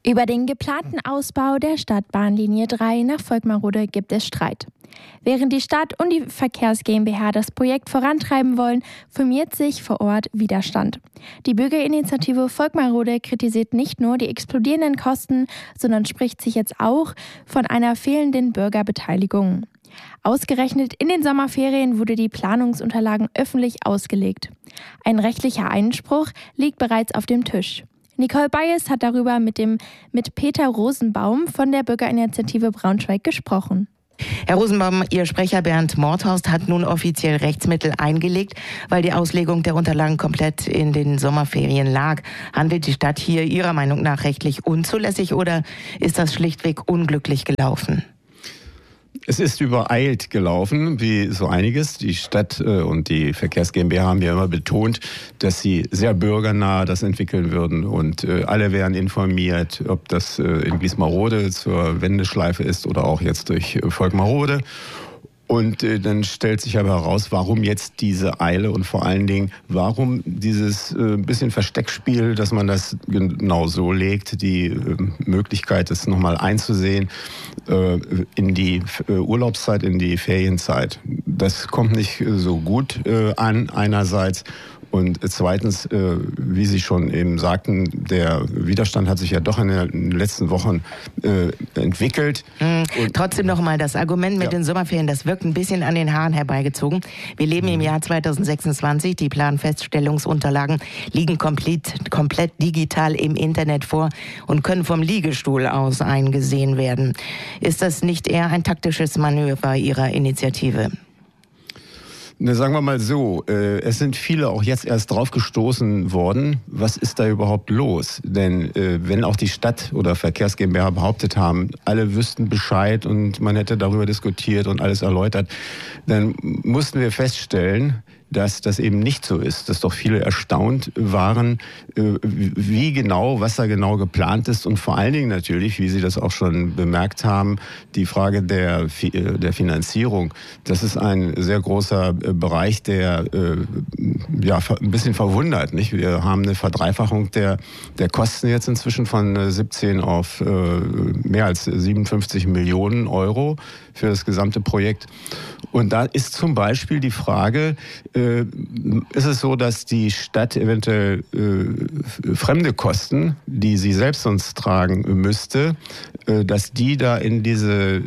Über den geplanten Ausbau der Stadtbahnlinie 3 nach Volkmarode gibt es Streit. Während die Stadt und die Verkehrs GmbH das Projekt vorantreiben wollen, formiert sich vor Ort Widerstand. Die Bürgerinitiative Volkmarode kritisiert nicht nur die explodierenden Kosten, sondern spricht sich jetzt auch von einer fehlenden Bürgerbeteiligung. Ausgerechnet in den Sommerferien wurde die Planungsunterlagen öffentlich ausgelegt. Ein rechtlicher Einspruch liegt bereits auf dem Tisch. Nicole Bayes hat darüber mit Peter Rosenbaum von der Bürgerinitiative Braunschweig gesprochen. Herr Rosenbaum, Ihr Sprecher Bernd Mordhorst hat nun offiziell Rechtsmittel eingelegt, weil die Auslegung der Unterlagen komplett in den Sommerferien lag. Handelt die Stadt hier Ihrer Meinung nach rechtlich unzulässig oder ist das schlichtweg unglücklich gelaufen? Es ist übereilt gelaufen, wie so einiges. Die Stadt und die Verkehrs GmbH haben ja immer betont, dass sie sehr bürgernah das entwickeln würden. Und alle wären informiert, ob das in Gliesmarode zur Wendeschleife ist oder auch jetzt durch Volkmarode. Und dann stellt sich aber heraus, warum jetzt diese Eile und vor allen Dingen, warum dieses bisschen Versteckspiel, dass man das genau so legt, die Möglichkeit, das nochmal einzusehen in die Urlaubszeit, in die Ferienzeit. Das kommt nicht so gut an einerseits. Und zweitens, wie Sie schon eben sagten, der Widerstand hat sich ja doch in den letzten Wochen entwickelt. Trotzdem nochmal das Argument mit den Sommerferien, das wirkt ein bisschen an den Haaren herbeigezogen. Wir leben im Jahr 2026, die Planfeststellungsunterlagen liegen komplett digital im Internet vor und können vom Liegestuhl aus eingesehen werden. Ist das nicht eher ein taktisches Manöver Ihrer Initiative? Ne, sagen wir mal so, es sind viele auch jetzt erst drauf gestoßen worden, was ist da überhaupt los? Denn wenn auch die Stadt oder Verkehrs GmbH behauptet haben, alle wüssten Bescheid und man hätte darüber diskutiert und alles erläutert, dann mussten wir feststellen, dass das eben nicht so ist, dass doch viele erstaunt waren, wie genau, was da genau geplant ist und vor allen Dingen natürlich, wie Sie das auch schon bemerkt haben, die Frage der Finanzierung. Das ist ein sehr großer Bereich, der ja ein bisschen verwundert, nicht? Wir haben eine Verdreifachung der Kosten jetzt inzwischen von 17 auf mehr als 57 Millionen Euro für das gesamte Projekt. Und da ist zum Beispiel die Frage, ist es so, dass die Stadt eventuell fremde Kosten, die sie selbst sonst tragen müsste, dass die da in die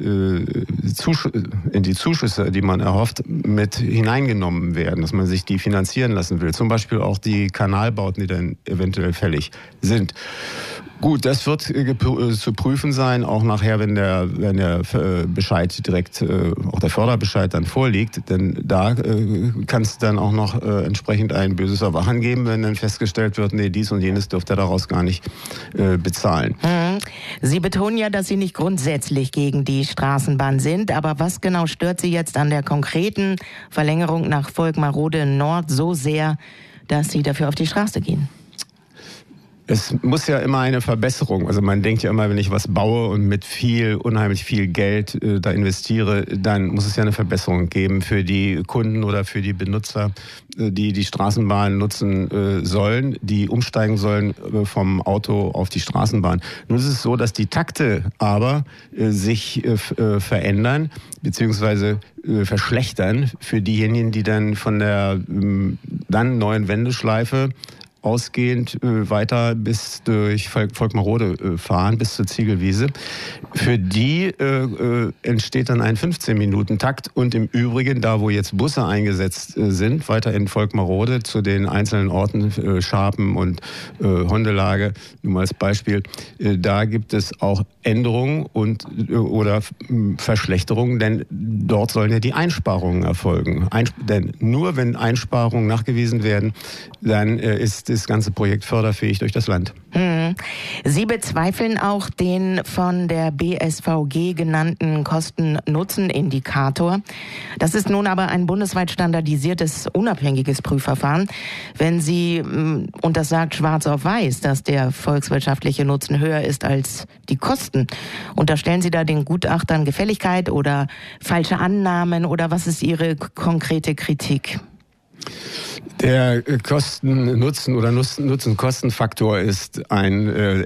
Zuschüsse, die man erhofft, mit hineingenommen werden, dass man sich die finanzieren lassen will. Zum Beispiel auch die Kanalbauten, die dann eventuell fällig sind. Gut, das wird zu prüfen sein, auch nachher, wenn der Bescheid direkt, auch der Förderbescheid dann vorliegt, denn da kann es dann auch noch entsprechend ein böses Erwachen geben, wenn dann festgestellt wird, nee, dies und jenes dürfte er daraus gar nicht bezahlen. Sie betonen ja, dass Sie nicht grundsätzlich gegen die Straßenbahn sind, aber was genau stört Sie jetzt an der konkreten Verlängerung nach Volkmarode Nord so sehr, dass Sie dafür auf die Straße gehen? Es muss ja immer eine Verbesserung, also man denkt ja immer, wenn ich was baue und mit unheimlich viel Geld da investiere, dann muss es ja eine Verbesserung geben für die Kunden oder für die Benutzer, die die Straßenbahn nutzen sollen, die umsteigen sollen vom Auto auf die Straßenbahn. Nun ist es so, dass die Takte aber sich verändern beziehungsweise verschlechtern für diejenigen, die dann von der dann neuen Wendeschleife ausgehend weiter bis durch Volkmarode fahren, bis zur Ziegelwiese. Für die entsteht dann ein 15-Minuten-Takt und im Übrigen, da wo jetzt Busse eingesetzt sind, weiter in Volkmarode zu den einzelnen Orten, Scharpen und Hondelage, nur mal als Beispiel, da gibt es auch Änderungen oder Verschlechterungen, denn dort sollen ja die Einsparungen erfolgen. Denn nur wenn Einsparungen nachgewiesen werden, dann ist das ganze Projekt förderfähig durch das Land. Sie bezweifeln auch den von der BSVG genannten Kosten-Nutzen-Indikator. Das ist nun aber ein bundesweit standardisiertes, unabhängiges Prüfverfahren. Wenn Sie, und das sagt schwarz auf weiß, dass der volkswirtschaftliche Nutzen höher ist als die Kosten, unterstellen Sie da den Gutachtern Gefälligkeit oder falsche Annahmen oder was ist Ihre konkrete Kritik? Der Kosten-Nutzen- oder Nutzen-Kosten-Faktor ist ein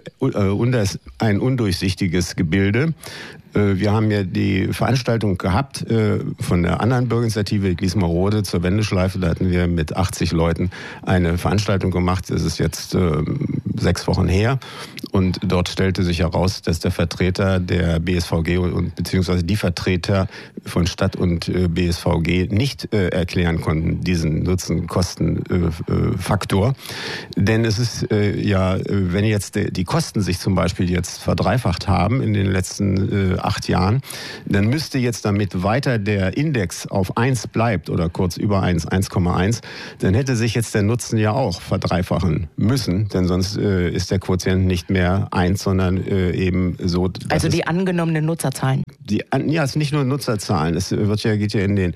undurchsichtiges Gebilde. Wir haben ja die Veranstaltung gehabt von der anderen Bürgerinitiative Gliesmarode zur Wendeschleife. Da hatten wir mit 80 Leuten eine Veranstaltung gemacht. Das ist jetzt 6 Wochen her. Und dort stellte sich heraus, dass der Vertreter der BSVG beziehungsweise die Vertreter von Stadt und BSVG nicht erklären konnten, diesen Nutzen-Kosten-Faktor. Denn es ist wenn jetzt die Kosten sich zum Beispiel jetzt verdreifacht haben in den letzten 8 Jahren, dann müsste jetzt, damit weiter der Index auf 1 bleibt oder kurz über 1, 1,1, dann hätte sich jetzt der Nutzen ja auch verdreifachen müssen, denn sonst ist der Quotient nicht mehr 1, sondern eben so. Also die angenommenen Nutzerzahlen. Es ist nicht nur Nutzerzahlen, es geht ja in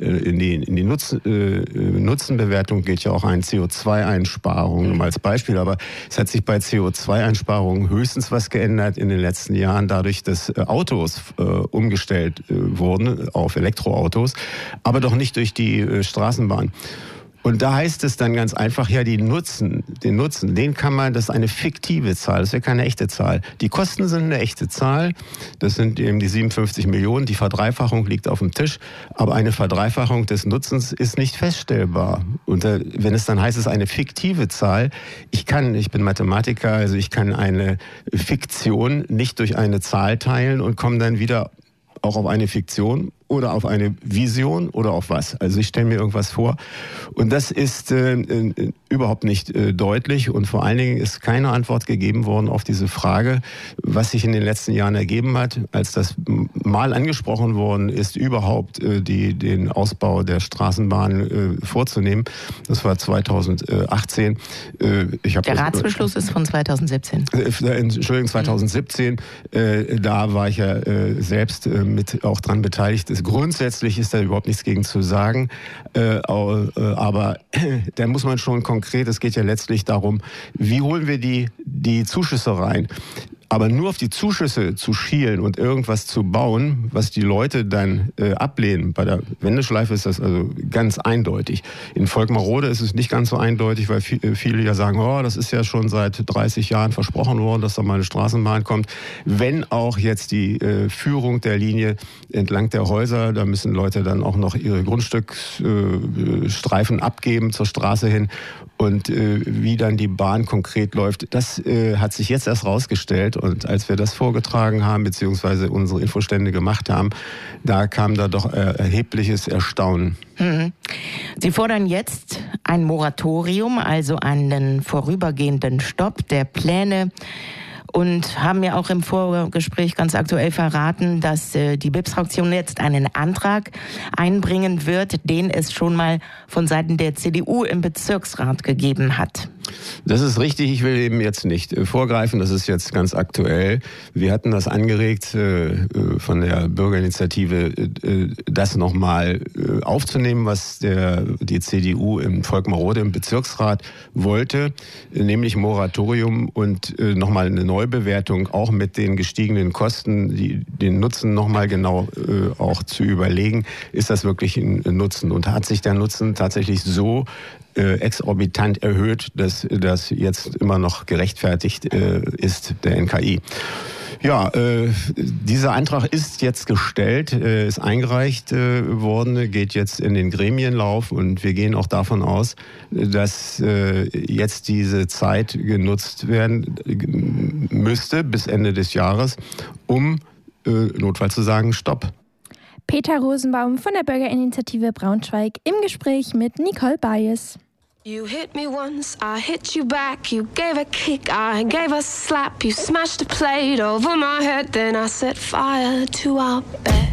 die Nutzenbewertung geht ja auch ein CO2-Einsparungen als Beispiel, aber es hat sich bei CO2-Einsparungen höchstens was geändert in den letzten Jahren, dadurch, dass Autos umgestellt wurden auf Elektroautos, aber doch nicht durch die Straßenbahn. Und da heißt es dann ganz einfach, ja, den Nutzen, den kann man, das ist eine fiktive Zahl, das ist ja keine echte Zahl. Die Kosten sind eine echte Zahl, das sind eben die 57 Millionen, die Verdreifachung liegt auf dem Tisch, aber eine Verdreifachung des Nutzens ist nicht feststellbar. Und wenn es dann heißt, es ist eine fiktive Zahl, ich bin Mathematiker, also ich kann eine Fiktion nicht durch eine Zahl teilen und komme dann wieder auch auf eine Fiktion oder auf eine Vision oder auf was. Also ich stelle mir irgendwas vor und das ist überhaupt nicht deutlich und vor allen Dingen ist keine Antwort gegeben worden auf diese Frage, was sich in den letzten Jahren ergeben hat, als das mal angesprochen worden ist, überhaupt den Ausbau der Straßenbahn vorzunehmen. Das war 2018. Der Ratsbeschluss ist von 2017. Entschuldigung, 2017. Da war ich ja selbst mit auch dran beteiligt. Grundsätzlich ist da überhaupt nichts gegen zu sagen, aber da muss man schon konkret, es geht ja letztlich darum, wie holen wir die Zuschüsse rein. Aber nur auf die Zuschüsse zu schielen und irgendwas zu bauen, was die Leute dann ablehnen. Bei der Wendeschleife ist das also ganz eindeutig. In Volkmarode ist es nicht ganz so eindeutig, weil viele ja sagen, das ist ja schon seit 30 Jahren versprochen worden, dass da mal eine Straßenbahn kommt. Wenn auch jetzt die Führung der Linie entlang der Häuser, da müssen Leute dann auch noch ihre Grundstückstreifen abgeben zur Straße hin. Und wie dann die Bahn konkret läuft, das hat sich jetzt erst rausgestellt. Und als wir das vorgetragen haben, beziehungsweise unsere Infostände gemacht haben, da kam da doch erhebliches Erstaunen. Sie fordern jetzt ein Moratorium, also einen vorübergehenden Stopp der Pläne. Und haben mir auch im Vorgespräch ganz aktuell verraten, dass die BIPS-Fraktion jetzt einen Antrag einbringen wird, den es schon mal von Seiten der CDU im Bezirksrat gegeben hat. Das ist richtig, ich will eben jetzt nicht vorgreifen, das ist jetzt ganz aktuell. Wir hatten das angeregt von der Bürgerinitiative, das nochmal aufzunehmen, was die CDU im Volkmarode im Bezirksrat wollte, nämlich Moratorium und nochmal eine Neubewertung, auch mit den gestiegenen Kosten, den Nutzen nochmal genau auch zu überlegen, ist das wirklich ein Nutzen und hat sich der Nutzen tatsächlich so exorbitant erhöht, dass das jetzt immer noch gerechtfertigt ist, der NKI. Ja, dieser Antrag ist jetzt gestellt, ist eingereicht worden, geht jetzt in den Gremienlauf und wir gehen auch davon aus, dass jetzt diese Zeit genutzt werden müsste bis Ende des Jahres, um notfalls zu sagen, Stopp. Peter Rosenbaum von der Bürgerinitiative Braunschweig im Gespräch mit Nicole Bayes. You hit me once, I hit you back. You gave a kick, I gave a slap. You smashed a plate over my head, then I set fire to our bed.